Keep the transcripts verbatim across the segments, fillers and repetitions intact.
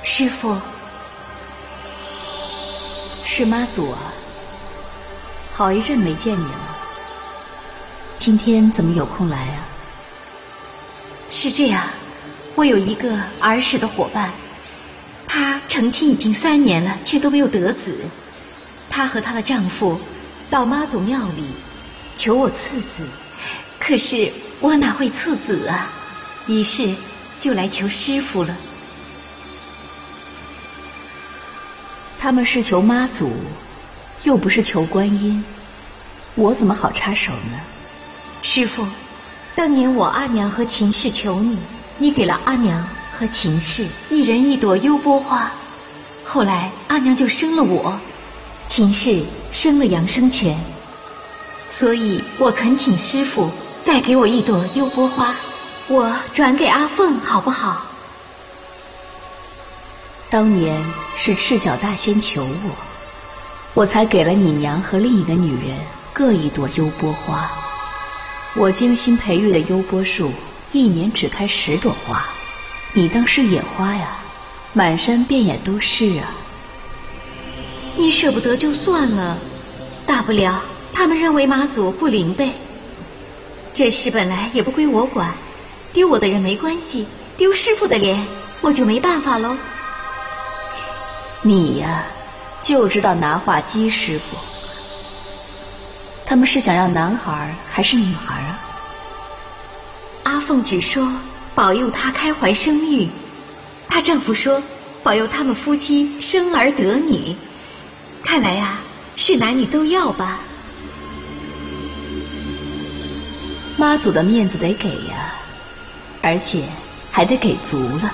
师父， 是妈祖啊，好一阵没见你了，今天怎么有空来啊？ 是这样，我有一个儿时的伙伴，她成亲已经三年了，却都没有得子。她和她的丈夫到妈祖庙里求我赐子，可是我哪会赐子啊？于是就来求师父了。 他们是求妈祖，又不是求观音，我怎么好插手呢？ 师父，当年我阿娘和秦氏求你，你给了阿娘和秦氏一人一朵优波花，后来阿娘就生了我，秦氏生了杨生全，所以我恳请师父再给我一朵优波花，我转给阿凤好不好？ 当年是赤脚大仙求我，我才给了你娘和另一个女人各一朵优波花。我精心培育的优波树一年只开十朵花，你当是野花呀，满山遍野都是啊。 你舍不得就算了，大不了他们认为妈祖不灵呗。这事本来也不归我管，丢我的人没关系，丢师父的脸我就没办法喽。 你呀，就知道拿话激师傅。他们是想要男孩还是女孩啊？ 阿凤只说保佑她开怀生育，她丈夫说保佑他们夫妻生儿得女，看来啊，是男女都要吧。 妈祖的面子得给呀，而且还得给足了。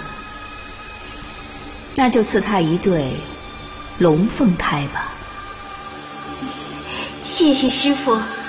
那就赐他一对龙凤胎吧。 谢谢师父。